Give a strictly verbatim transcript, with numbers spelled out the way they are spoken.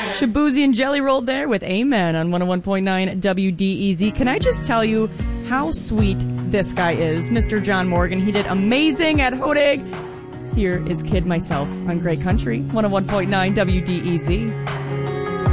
Shabuzi and Jelly Roll there with Amen on one oh one point nine W D E Z. Can I just tell you how sweet this guy is, Mister John Morgan? He did amazing at Hodag. Here is Kid Myself on Great Country, one oh one point nine W D E Z.